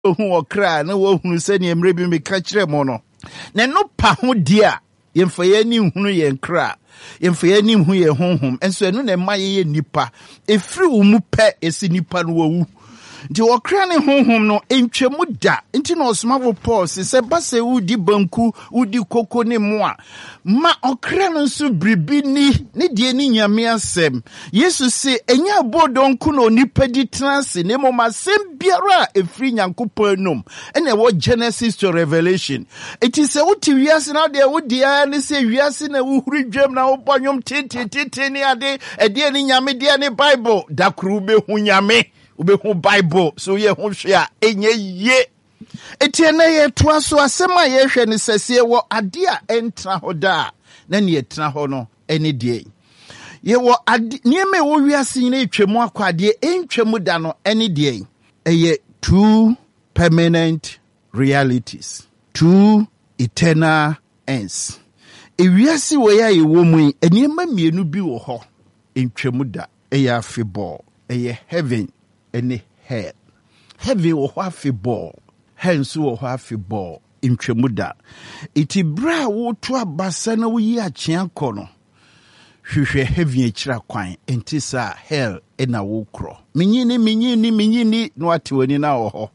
who okra na wo hunu se ne mre bi me ka kire mo no na no pa ho dia yemfa ye ni hunu ye nkra yemfa ye ni hu ye honhom enso enu na ma ye nipa efiri wo mu pe esi nipa no wu nti okra ne honhom no entwemu da nti no osomafo Paul se base wudi banku wudi koko ne moa ma okra no so bribi ni ne die ni nyame asem Yesu se enya bodonku no nipa di transe ne mo masem biara efiri nyankopon enum ene wo Genesis to Revelation eti se wuti wiase na de wudi ya ne se wiase na wuhuri dwam na wo bonyom tete ne ade ede ni nyame de ne Bible dakru be hu nyame ube hu Bible so ye hu hwe a enye ye etiene ye toa so asema ye hwe ne sese wo ade a entra ho da na ne etra ho no ene die ye wo ade nieme wo wiase ne etwemu akwade entwemu da no ene die eye two permanent realities, two eternal ends. Ewiase wo ya ye wo mu eniema mienu bi wo ho entwemu da eye afeball eye heaven ene hell. Heaven wo ho afeball, hell so wo ho afeball entwemu da. Iti bra wo to abasa na wo yi akye akono. Hwehwe heaven ekira kwan entisa hell ena wo kro. Minyini no ate wani na wo ho.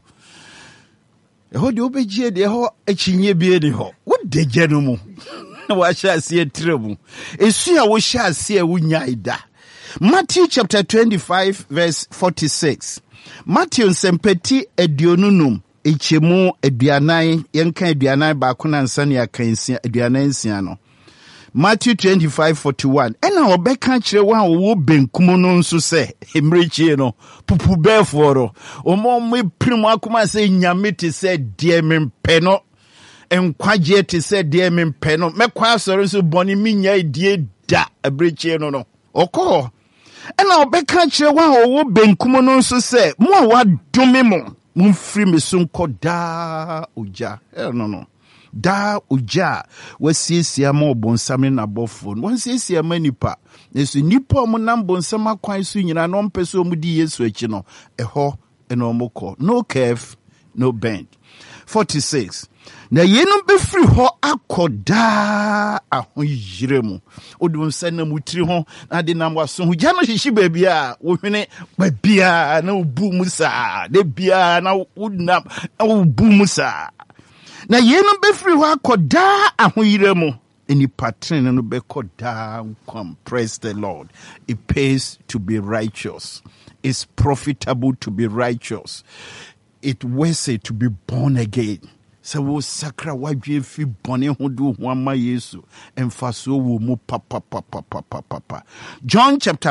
Eho de obegie de ho akinye bie ni ho. Wo degye no mu. Wa sha ase etremu. Esu a wo sha ase wo nyaida. Matthew chapter 25 verse 46. Matthew sempeti edionunum echemu eduanan yenka eduanan ba kuna nsa ne akansia eduanan nsia no. Matthew 25:41. Ena obeka kire wa wo benkum no nso se emrechie no pupu beforo omo me primu akoma se nyame te se die mempe no enkwaje te se die mempe no mekwa asoro so boni minya die da abrechie no okọ ena obeka kire wa wo benkum no nso se mo a wadome mo mfiri mesonko da oja no da uja wasiesia ma obonsam na bofo wasiesia ma nipa nesu nipa om nam bonsam akwan so nyina no mpeso om di Yesu achi no eho eno omokọ no curve no bend. 46 na yenum befiri ho akoda ahoyiremu odum sana mutiri ho na de nam waso ho gya no hihyi babia wo hwene babia na obu musa de bia na wudnam na obu musa na yenum befiri ho akoda ahoyiremu eni pattern no bekoda come. Praise the Lord. It pays to be righteous. It's profitable to be righteous. It worth it to be born again. So wo sakra wadwe fi bone ho do ho ama Yesu emfaso wo mu papa. John chapter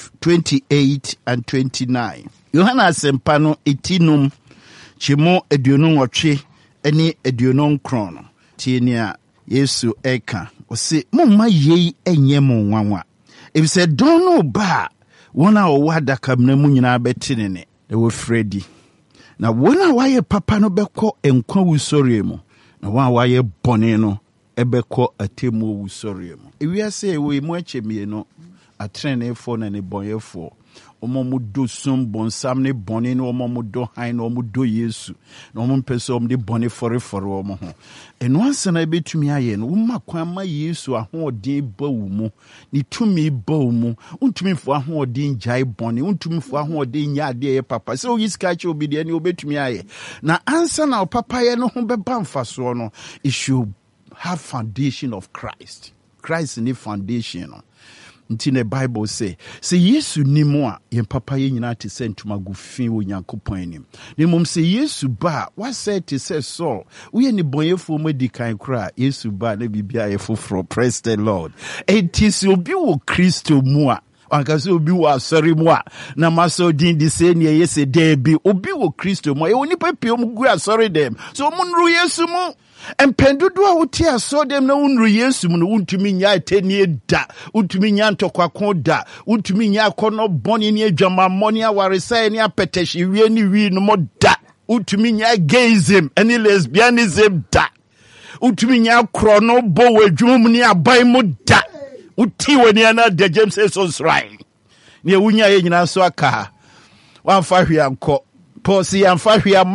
5:28 and 29. Yohana sempa no etinum chimo eduonu otwe eni eduonu nkron tienia Yesu eka o se momma yei enye mo nwanwa ebise don no ba wona o wada kamna mu nyina betinene e wo fredi na wona waye papa no beko enkwa wusori mu na wa waye bone no ebeko atemu wusori mu ewiase e wo emu achemie no atrenefo na ne bonyefo omo do sum bonsam ne bone no omo do han no omo do Yesu na omo mpese omo de bone fore omo ho eno ansana betumi aye no woma kwan ma Yesu ahoodin bawu mu ni tumi bawu mu untumi fo ahoodin jai bone untumi fo ahoodin nya ade ye papa so yiska che obi de ni obetumi aye na ansana papa ye no ho beba mfaso no it should have foundation of Christ ni foundation no. Nti ne Bible say Yesu nimu a yen papa ye nyina te se ntuma gufin wo Nyankopon anim ne mom se Yesu ba what say te se so we ni bonyefo medikan kra Yesu ba na bibia ye foforo. Praise the Lord. Enti obi wo Kristo mu a anka obi wo asori mu a na maso din di se ne yese debi obi wo Kristo mu e oni papie mu gu asori dem so munru Yesu mu empendudu a wote aso dem na unru Yesu mu no untumi nya etenie da untumi nya ntokwa da untumi nya akono boni ne adwama moni awaresa ne apeteshi wie ni wi no mo da untumi nya gayism any lesbianism da untumi nya krono bo wadwum ne abai mu da uti wani ana de James says right ne wunya ye nyina so aka wan fa hwe anko posi an fa hwe ama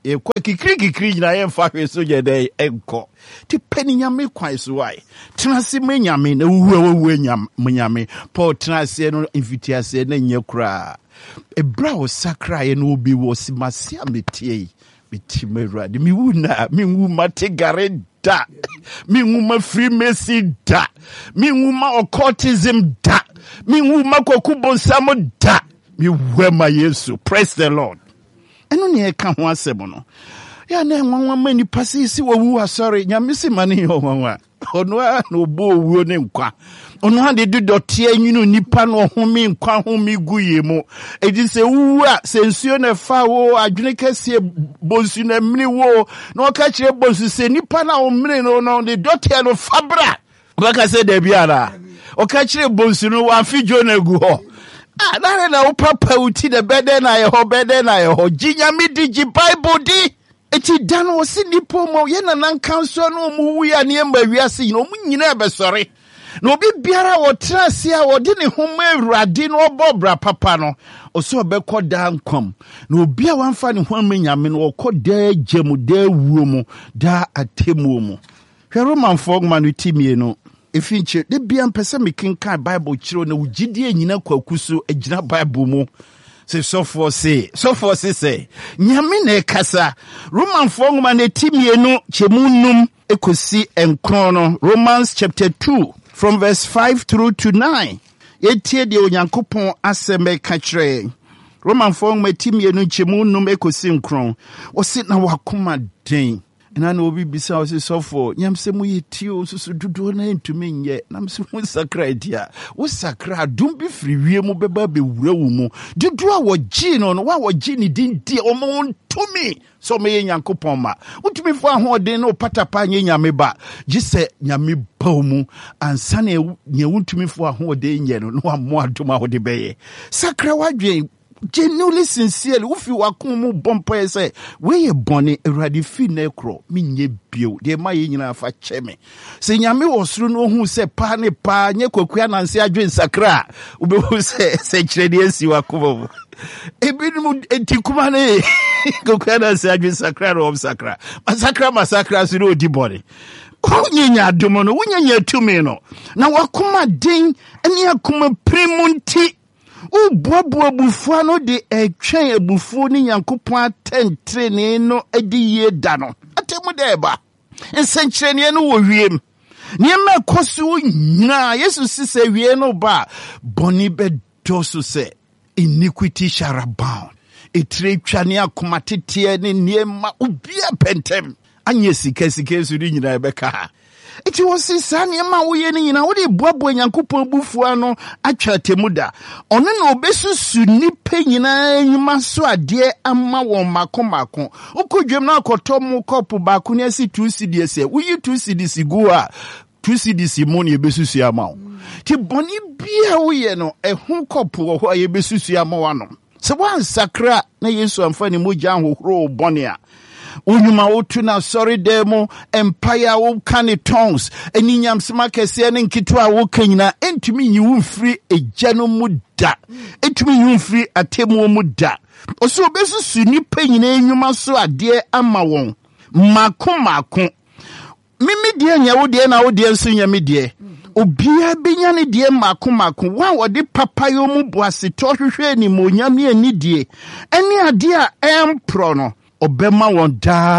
e kwa kikri nyina ye mfa hwe so je dey enko ti pani nyame kwan so wai tenase manyame na wuwe nyame Paul tenase no invitiase na nya kura ebra wo sakra ye no obi wo simasia metie meti merade mi wuna mi wuma tegare da mi wuma freemason da mi wuma occultism da mi wuma kokubonsam da mi wema Yesu. Praise the Lord. Eno ne e ka ho asem no ya na nwanwa mani pasisi wo asori nyame se mane yo nwanwa ono a no bo owuo ne nkwa ono ha de dodote anyunu nipa no home nkwa home guye mu edi se wu a se nsuo na fa wo adwene kase bonsu na mini wo na ka kire bonsu se nipa na o mini no de dote no fabra baka se de biara o ka kire bonsu no wa fijo na gu ho na na o papa uti de bede na ye ho ginya mi digi Bible di eti dan wo si nipo mo ye na nan kanso no mu wu ya ne mba wiase no mu nyina be sore na obi biara wo trase a wo de ne homa awurade no obobra papa no o so be koda nkwam na obi a wanfa ne homa nyame no wo koda gemu da wuo mu da atemu mu hwe romanfo gmanu timie no efinche de bia mpese mekenkan Bible chiro na wugidie nyina kwakuso agina Bible mu se so for say nyame na kasa romanfo ngoma na timie no chemunum ekosi enkron no Romans chapter 2 from verse 5 through to 9 yetie de onyankopon aseme ka kire romanfo ngoma timie no chemunum ekosi enkron o sit na wakoma den na na obi bisa o se sofo nyamse mu yetio susu dudu na ntumi nye na mse mu sakra dia wo sakra dum bi firi wie mu beba be wura wo mu dudu a wo gi no wa wo gi ni din di o mo ntumi so me Nyankopon ma utumi fo ahoden no patapa nye nyame ba gise nyame ba mu ansa na nye utumi fo ahoden nye no wa mo adoma ho de beye sakra wadwen genuinely sincerely ufi wakumu bompa say we boni eradi fi na ekro minye bio de ma ye nyina fa cheme se nyame wosuru no hu se pa ne pa nye kwakua nanse adwen sakra ubehu se kiredi esi wakumu ebinu entikuma ne kwakua nanse adwen sakra ro sakra masakra suru odibore unyenya adomo no unyenya tumi no na wakuma din eni akuma primunti Ubuabu bufua no de etwen ebufu ni Nyankopon atentrene no ediye da no atemu deba ensenkyerene no wo wiem niema koso nyina Yesu sise wie no ba boni bedoso se iniquity shall abound etretwane akomatete ne niema ubia pentem anye sika su nyina ebeka iti wosi sane ma wo ye ni nyina wo de boabo Nyankopon bufua no atwa temuda ono na obesusu nipa nyina nyima so ade ama won makomako ukodwem na akotom kopo ba ko ne asi 2 cds e wo yi 2 cds go a 2 cds mo ne besusu ama wo ti boni bia wo ye no ehun kopo wo ho ye besusu ama wa no se wan sakra na Yesu amfa ni mogya hohoro boni a unyuma wotu na sorry demo empire wo kane tongues eni nyamsema kese ne nkitwa wo kanyina entumi nyiwu free ejano muda entumi nyiwu free atemu muda oso obesusu nipa nyina enyuma so ade ama won mako mimi die nya wo die na wo die nso nya me die obia benya ne die mako wa wode papa yo mu boase to hwehwe ni monyame ani die eni ade a empro no obema won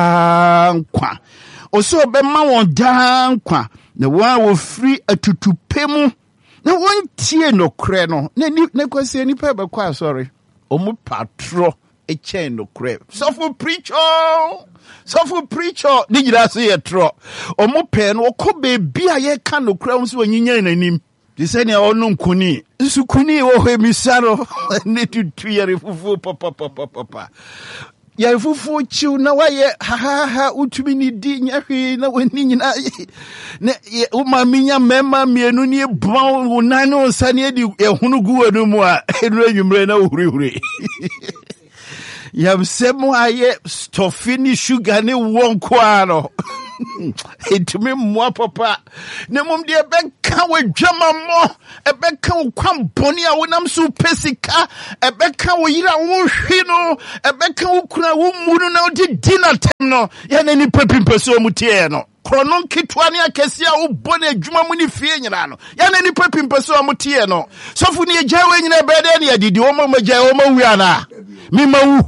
dankwa oso obema won dankwa na wa wo free atutupemu na won tie no kre no na kwase ni pa be kwa sorry omu patro echen no kre so for preacher ni jira so ye tro omu pe no ko be bia ye ka no kre so onyinya nanim di se ne onu nkuni nsukuni wo hemisaro ne tutu yare fufu papa ya fufu chiu na waye ha utumi ni di nyahwe na wani nyina na umaminya mema mienu ni bon wonane osane di ehunu guwa no mu a enu anwumre na hurihuri ya msemo aye stofini sugar ne wonko ano Etumi mmoa papa. Ne mum de ebeka wadwama mo, ebeka wo kwam boni a wonam so pesika, ebeka wo yira wo hwe no, ebeka wo kura wo munu na odi dinner time no. Ya na ni pepimpeso mu tie no. Kronon kitwa ne akese a wo bone adwuma mu ni fie nyina no. Ya na ni pepimpeso mu tie no. Sofu ne agya we nyina bede ne adidi wo ma magya wo ma wi ana. Mi ma wu.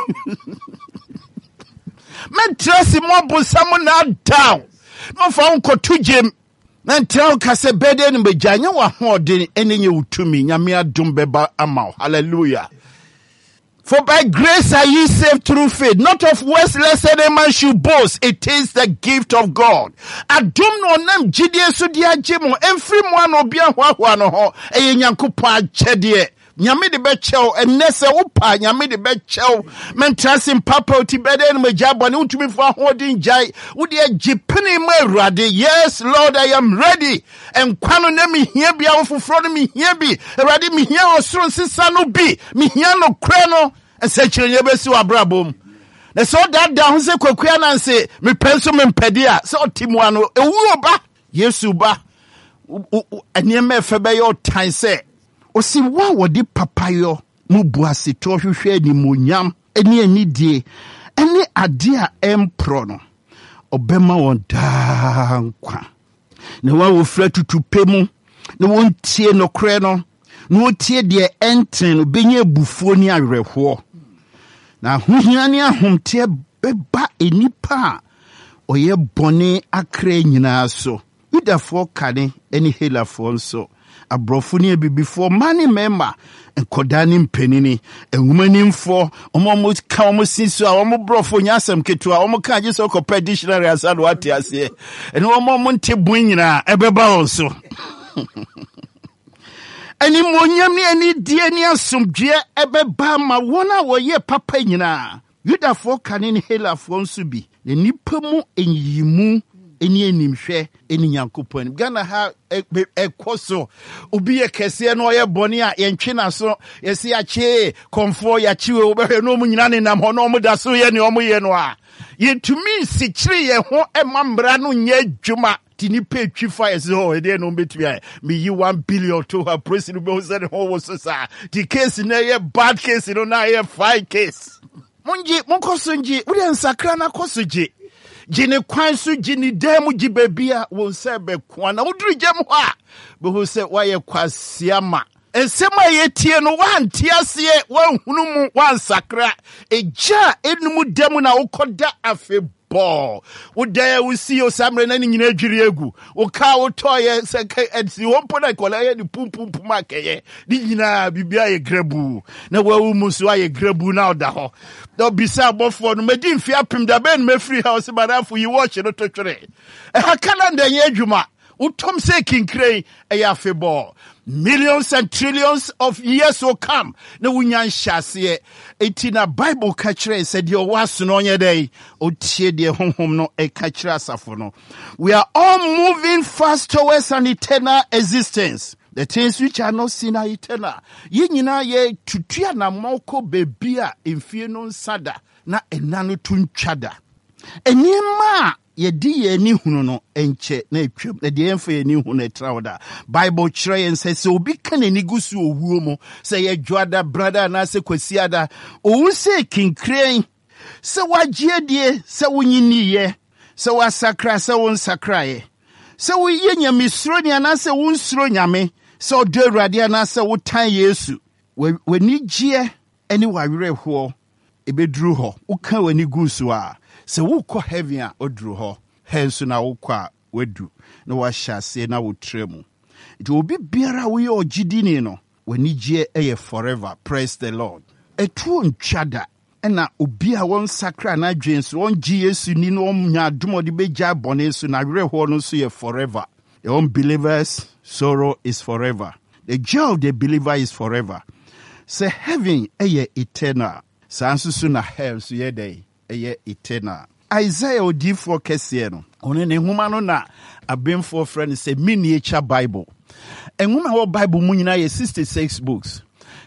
Men trust mo bosamu na down. No fa unko tujem. Men tell kase bede ni bejanya wa hoden enye utumi nyame adom beba ama. Hallelujah. For by grace are ye saved through faith, not of works, lest any man should boast. It is the gift of God. Adom no nam jidie so dia jemo emfiri mo an obi ahwa no ho eye nyankopon akyede. Nyame de bechew enese wo pa nyame de bechew mentrasim papa oti bede no majabone utumi fo ahodin jai wo de agipene ma awurade. Yes Lord, I am ready. Enkwa no na me hia bia wo foforo no me hia bi awurade me hia osoro sisa no bi me hia no kre no ense kyerenya besi wa brabom na so that down se kwakua na nse me penso me mpede a se otimu ano ewu oba Yesu ba eniema efebe yo tan se osi wa wodi papayo mubuase to hwehwe ni monyam eni anidie eni ade a empro no obema won dankwa ne wa wo fra tutupe mu ne won tie no kre no ne wo tie de enten no benye bufuo ni awerehwo na hohia ne ahomte beba enipa oye bone akra nyina so Yudafo kane eni helafo nso abrofo ne bibifo mane member enkodani mpenini enwumanimfo omo ka omo sinso a omo brofo nyasem ketu a omo ka je so kopɛ dictionary asado ate ase ene omo nte bun nyina ebeba onso eni monyam ne eni die ne asomdwe ebeba ma wona wo ye papa nyina Yudafo kane ne helafo nso bi ne nipa mu enyimu eni enimhwe eni nyankopon Ghana ha ekoso obi ye kese no ye boni a ye ntwe na so ye se ache konfo ya chiwe obehwe no mu nyina ne nam ho no mu da so ye ne omu ye no a ye tumi sikiri ye ho emambra no nye adwuma tini pe twifa ye se ho e de no betwi a me yi 1 billion to her president be say ho wo so sa the case na ye bad case no na ye fine case munji munkosonji uri nsakra na kosoji Jine kwansu jini demu jibebia wonsebe kwana udru jemu ha behuse waye kwasiama ensema yetie no wantiasie wanhunumu wansakra eja enumu demu na ukoda afebo udaya usi osamre na nyina adwiri egu uka utoye seke edsi wompo na kola ye ni pum makeye di nyina bibia ye grebu na wawu musu aye grebu na oda ho do bisa bofo no medi mfi apem da ben mefri house barafu yi watch no to twere ha calendar ye adwuma utom se kinkre e afebo millions and trillions of years will come na wunyan hyase etina Bible ka kire said your was no nye dey otie de honhom no e ka kire asafo no. We are all moving fast towards an eternal existence. The things which are not seen are eternal. Ye nyina ye tutua na moko bebia emfie no nsada na enano tuntwada enima ye di ye ni hunu no enche na etwam na de emfa ye ni hunu etrawda Bible kire yen say obi kan ani gusu owuo mu say ye dwada brother na se kwasiada owu se kinkren se wagye die se wunyini ye se wasakra se wonsakra ye se wuye nyame suro ni ana se wunsuro nyame se odo awurade ana se wotan Yesu wani gye eni wawerehwo ebeduru ho uka wani gusu a se wukọ heaven a oduru ho hensu na wukọ wedu na wahye na wotremu it obi biara we ogidini no wani gye eye forever. Praise the Lord. Etu ntwada na obi a won sakra na dwenso won gye Yesu ni no nya adom de begya bone so na werehwo no so ye forever. The unbelievers sorrow is forever. The joy of the believer is forever. Say heaven eye eternal. Sansusu na hell so ye day eye eternal. Isaiah odifo kese no one ne huma no na abemfo friend say miniature Bible. Enhuma wo Bible mu nyina ye 66 books.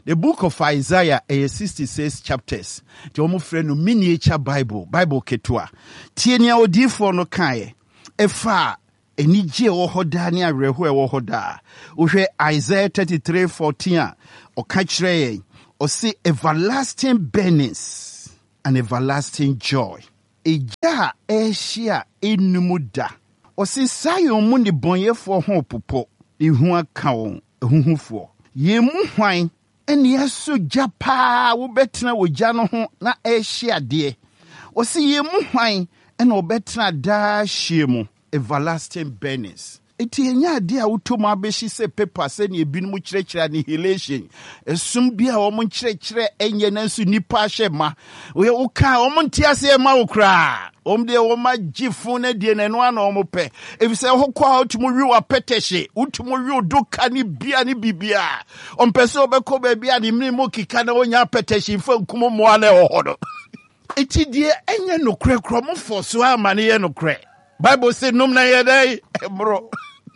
The book of Isaiah, 66 chapters. The omo friend no miniature Bible ketua. Tienia odifo no kae. Efa enije wo hoda ne awerehwe wo hoda. Uhwe Isaiah 33:14 o ka kire o say everlasting burnings and everlasting joy. Eja eshia enumuda. O say sayon mu ne bonyefo ho popo. Ihu aka won ehuhufo. Yemu hwan eni aso japa wo betena wo gya no ho na ehia de. O say yemu hwan ena obetena da hie mu everlasting burnings. Eti enya ade a wotom abehi se paper se ne ebinum kyerɛkyerɛ annihilation. Esum bia wo mo kyerɛkyerɛ enye na nso nipa ahye ma. Wo ka wo mo ntiase ma wo kra. De wo ma gifo na die na no ana wo mo pɛ. Efise ho kwa otumo wi wa petehye, utumo wi odoka ni bia ni bibia. Ompese obekɔ ba bia ni mnimo kika na wonya petehye fa nkumo mo ana ho. Eti die enye no krekro mo foso amane ye no kre. Bible say num na ye dai bro.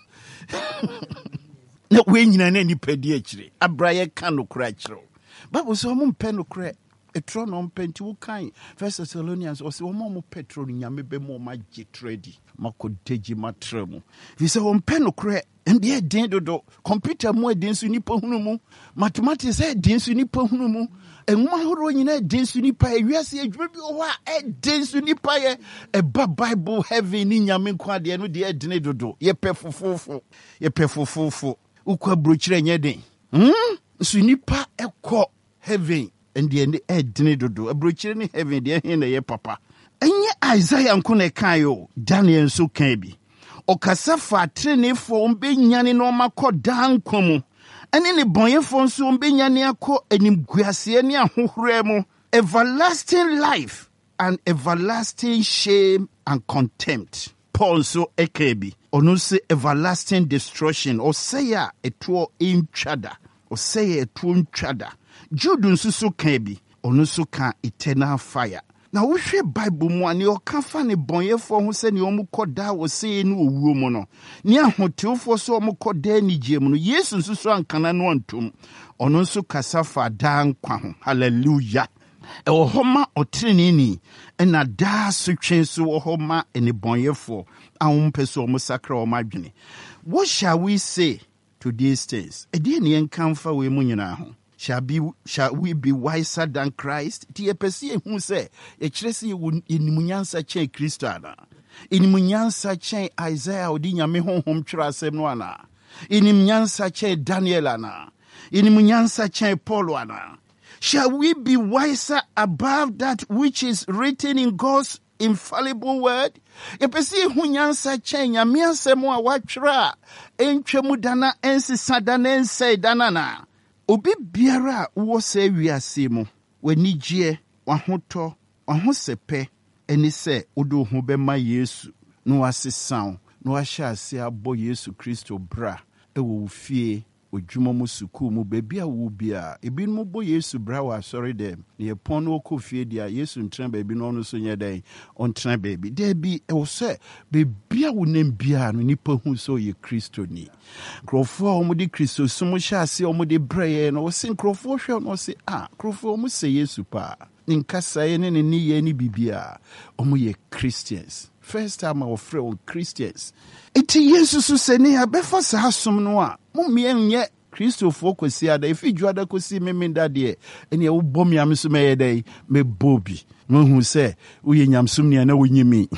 Na we nyina na nipadi akire. Abraye ka no kra akire. Bible say mo mpe no kra. Etro no mpenti wo kan. First Thessalonians o say wo mo petro nyame be mo ma gitredi. Makodeji matremu. Fi say wo mpe no kra. Ndi den dodo. Computer mo edin su nipa hunu mu. Mathematics edin su nipa hunu mu. Enwa horo nyina edin su nipa ewiase adwuma bi o ha edin su nipa ye eba Bible heaven ni nyame kwa de no de edin dodo. Ye pefofofo. Ukwa brochire nye den. Su nipa ekọ heaven ndi edin dodo. Brochire ni heaven de hin na ye papa. Enye Isaiah nko na kan yo. Daniel nso kan bi. Okasa fa trenefo mbe nyane no makọ dan komu. Ene ne bonyefo nso mbe nyane akọ animguase ne ahohore mu. Everlasting life and everlasting shame and contempt. Paul so ekebi. Ono se everlasting destruction. O say ya etuo intwada. O say ya etuo ntwada. Jude nso so kan bi. Ono so kan eternal fire. Na wo hwe Bible mu ani o ka fa ne bonyefo ho se ne o mu koda wo se ne owuo mu no ne ahotewfo so o mu koda ni gie mu no Yesu nso so ankana no antum ono nso kasa fa dan kwa ho hallelujah e wo homa otrenini na da so twen so wo homa ene bonyefo ahom pese o mu sakra o madwene. What shall we say to these things? E de ne enkamfa we mu nyina ho. Shall we be wiser than Christ? Ti epesi ehun se e kiresi inimunyansa chen Kristo ana. Inimunyansa chen Isaiah odi nyame honhom twira asem no ana. Inimunyansa chen Daniel ana. Inimunyansa chen Paul ana. Shall we be wiser above that which is written in God's infallible word? Epesi ehun nyansa chen nyame asem a watwira entwemu dana ensisa dana ensei dana na. Obi biara wo se wiase mu wanigye wahoto wahosepe eni se odo ho bema Yesu no asesan no ahya ase abo Yesu Kristo bra ewo fie odwuma mu suku mu bebia wo bia ebi mu bo Yesu bra wa sorry dem ne pon no okofie dia Yesu ntran baabi no no so nyeden on tran baabi de bi e wo se bebia wo nem bia no nipa hu so ye Kristo ni krofo omo de Kristo sumo hya ase omo de braye no wo se krofo hwe no se krofo omo se Yesu pa nkasa ye ne ni ye ni bibia omo ye Christians. First time our friend Christians. Iti Yesu so se ne abefa sa asom no a mumie nye Christopher kwesi ada ifi juada kosi memenda de ene wo bom yam so me yedai me bobi no hu se wo ye nyamsum ne na wo nyimi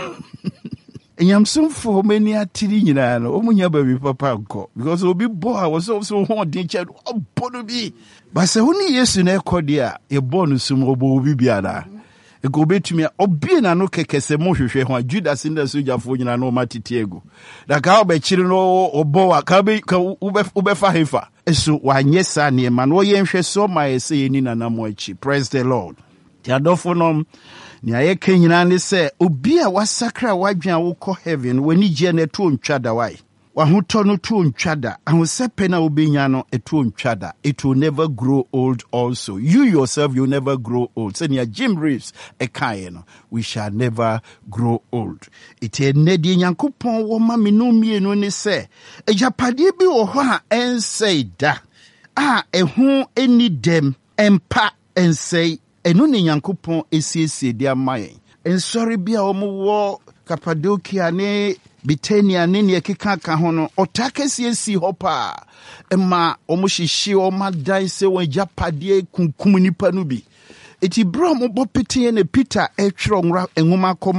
nyamsum fo mani atiri nyina no omunya ba bi papa nko because obi bo a wo so ho den che obo bi ba se wo ni Yesu na ekode a e bo no sum obo obi biara ego betumi obi na no kekese mo hwehwe ho Judas nda so jafo nyina no matiti ego da ka obekiri no obowa ka ubefa hefa eso wanyesa ne ma no yenhwe so ma ese yeni na mo achi. Praise the Lord. Ti adofo no ni ayeke nyina ne se obi a wasakra wadwan wo kɔ heaven wani gye na to ntwada wai wahoto no to ntwada ahosepe na obenya no eto ntwada. It will never grow old also. You yourself you never grow old. Say near Jim Reeves ekaye no we shall never grow old. It enedi nyankopon wo ma me no mienu ne se ejapade bi wo ho a ensei da ehu eni dem empa ensei enu ne Nyankopɔn esiesie de amaye ensori bia omo Cappadocia ne Bithynia ne ne keka ka ho no otakesi esi hopa ema omo hihye omo dan se won japade kunkum nipa no bi eti bro mo bopete ne Peter etwero nwoma